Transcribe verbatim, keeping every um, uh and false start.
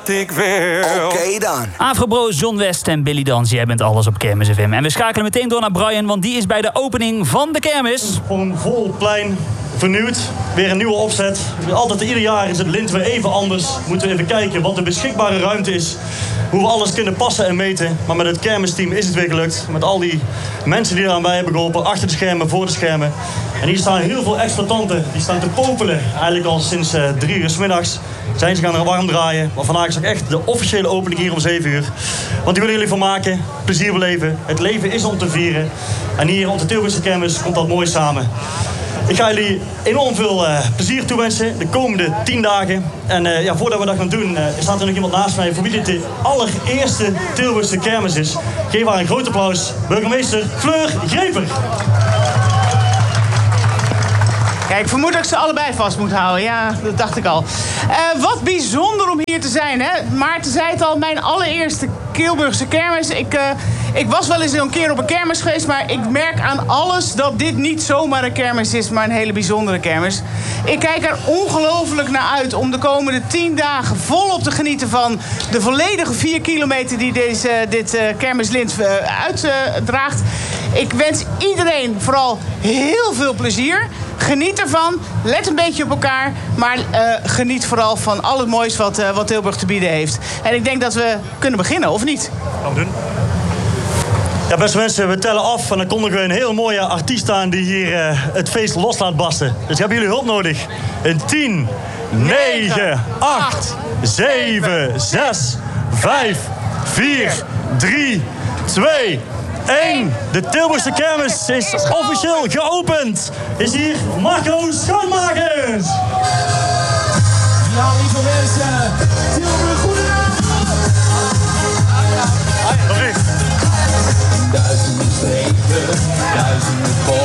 Ik wil. Oké okay, dan. Afro-Bros, John West en Billy Dans. Jij bent alles op Kermis F M. En we schakelen meteen door naar Brian, want die is bij de opening van de kermis. Voor een vol plein, vernieuwd, weer een nieuwe opzet. Altijd ieder jaar is het lint weer even anders. Moeten we even kijken wat de beschikbare ruimte is. Hoe we alles kunnen passen en meten. Maar met het kermisteam is het weer gelukt. Met al die mensen die eraan bij hebben geholpen. Achter de schermen, voor de schermen. En hier staan heel veel exploitanten. Die staan te popelen. Eigenlijk al sinds uh, drie uur 's middags. Zijn ze gaan er warm draaien. Maar vandaag is ook echt de officiële opening hier om zeven uur. Want die willen jullie van maken. Plezier beleven. Het leven is om te vieren. En hier op de Tilburgse kermis komt dat mooi samen. Ik ga jullie enorm veel uh, plezier toewensen de komende tien dagen. En uh, ja, voordat we dat gaan doen, uh, staat er nog iemand naast mij voor wie dit de allereerste Tilburgse kermis is. Geef haar een groot applaus. Burgemeester Fleur Greper. Kijk, ik vermoed dat ik ze allebei vast moet houden. Ja, dat dacht ik al. Uh, wat bijzonder om hier te zijn, hè. Maarten zei het al, mijn allereerste Tilburgse kermis. Ik, uh, ik was wel eens een keer op een kermis geweest, maar ik merk aan alles dat dit niet zomaar een kermis is, maar een hele bijzondere kermis. Ik kijk er ongelooflijk naar uit om de komende tien dagen volop te genieten van de volledige vier kilometer die deze, dit uh, kermislint uh, uitdraagt. Uh, ik wens iedereen vooral heel veel plezier. Geniet ervan, let een beetje op elkaar, maar uh, geniet vooral van al het moois wat, uh, wat Tilburg te bieden heeft. En ik denk dat we kunnen beginnen, of niet? Gaan we doen. Ja, beste mensen, we tellen af en dan kondigen we een heel mooie artiest aan die hier uh, het feest los laat barsten. Dus hebben jullie hulp nodig. In tien, negen, acht, zeven, zes, vijf, vier, drie, twee... één. De Tilburgse kermis is officieel geopend. Is hier Marco Schoonmakers. Ja, lieve mensen.